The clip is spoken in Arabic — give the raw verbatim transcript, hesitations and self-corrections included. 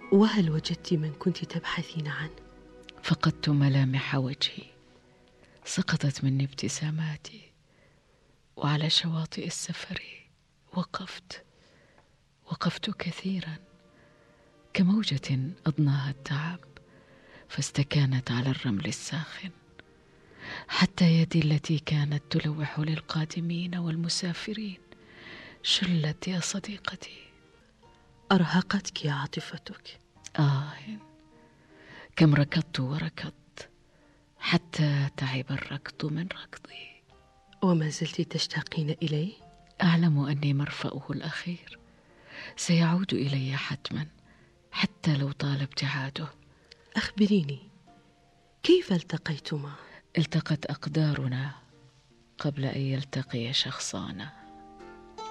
وهل وجدت من كنت تبحثين عنه؟ فقدت ملامح وجهي، سقطت مني ابتساماتي، وعلى شواطئ السفر وقفت وقفت كثيرا كموجة أضناها التعب، فاستكانت على الرمل الساخن، حتى يدي التي كانت تلوح للقادمين والمسافرين شلت يا صديقتي. أرهقتك عاطفتك. آه، كم ركضت وركضت حتى تعب الركض من ركضي. وما زلت تشتاقين إليه؟ أعلم أني مرفأه الأخير، سيعود إلي حتما حتى لو طال ابتعاده. أخبريني، كيف التقيتما؟ التقت أقدارنا قبل أن يلتقي شخصانا.